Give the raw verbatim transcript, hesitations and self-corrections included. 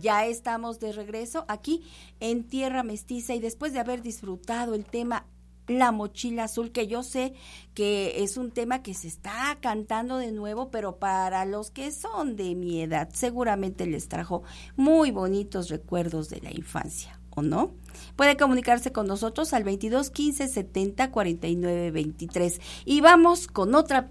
ya estamos de regreso aquí en Tierra Mestiza y después de haber disfrutado el tema La Mochila Azul, que yo sé que es un tema que se está cantando de nuevo, pero para los que son de mi edad seguramente les trajo muy bonitos recuerdos de la infancia, ¿o no? Puede comunicarse con nosotros al veintidós quince setenta cuarenta y nueve veintitrés y vamos con otra